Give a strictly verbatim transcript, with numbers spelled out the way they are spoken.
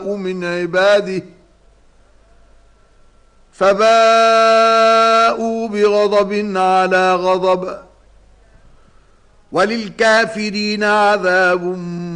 من عباده فباءوا بغضب على غضب وللكافرين عذاب